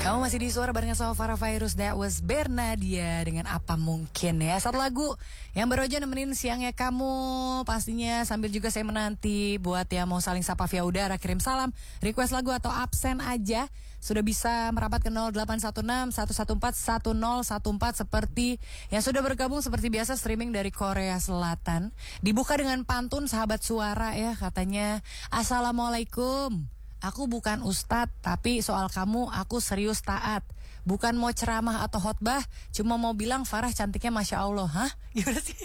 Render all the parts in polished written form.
Kamu masih di Suara barengan sama Farah Virus. That was Bernadia dengan Apa Mungkin ya. Satu lagu yang baru aja nemenin siangnya kamu. Pastinya sambil juga saya menanti buat yang mau saling sapa via udara, kirim salam, request lagu atau absen aja. Sudah bisa merapat ke 0816-114-1014 seperti yang sudah bergabung seperti biasa streaming dari Korea Selatan. Dibuka dengan pantun sahabat suara ya, katanya Assalamualaikum. Aku bukan ustadz, tapi soal kamu aku serius taat. Bukan mau ceramah atau khotbah, cuma mau bilang Farah cantiknya Masya Allah. Hah? Gimana sih?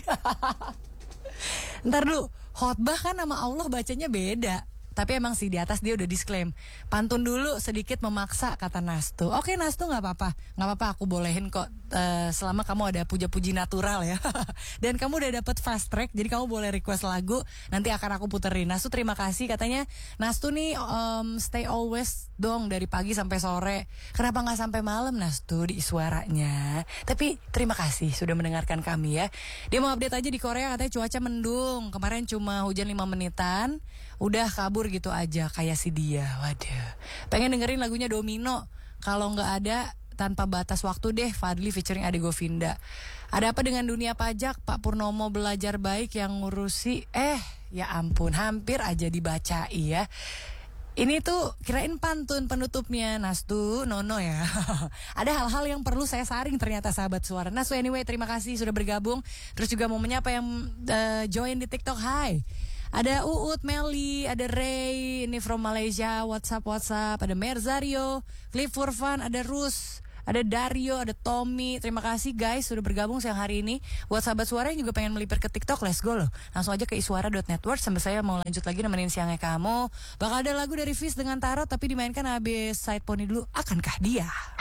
Ntar dulu, khotbah kan nama Allah bacanya beda. Tapi emang sih di atas dia udah disclaim. Pantun dulu sedikit memaksa, kata Nastu. Oke Nastu, gak apa-apa. Gak apa-apa, aku bolehin kok. Selama kamu ada puja-puji natural ya. Dan kamu udah dapet fast track, jadi kamu boleh request lagu. Nanti akan aku puterin. Nastu terima kasih, katanya Nastu nih stay always dong dari pagi sampai sore. Kenapa gak sampai malam Nastu di suaranya? Tapi terima kasih sudah mendengarkan kami ya. Dia mau update aja di Korea, katanya cuaca mendung. Kemarin cuma hujan 5 menitan. Udah kabur gitu aja kayak si dia. Waduh. Pengen dengerin lagunya Domino. Kalau nggak ada tanpa batas waktu deh, Fadli featuring Ade Govinda. Ada apa dengan dunia pajak? Pak Purnomo belajar baik yang ngurusi. Ya ampun, hampir aja dibacai ya. Ini tuh kirain pantun penutupnya Nastu, Nono ya. Ada hal-hal yang perlu saya saring ternyata sahabat suara. Nastu anyway, terima kasih sudah bergabung. Terus juga mau menyapa yang join di TikTok. Hai. Ada Uut, Meli, ada Ray, ini from Malaysia, WhatsApp, ada Merzario, Cliff Furfan, ada Rus, ada Dario, ada Tommy. Terima kasih guys sudah bergabung siang hari ini. Buat sahabat suara yang juga pengen melipir ke TikTok, let's go loh. Langsung aja ke iswara.network sambil saya mau lanjut lagi nemenin siangnya kamu. Bakal ada lagu dari Fizz dengan Tarot tapi dimainkan abis Side Pony dulu. Akankah dia?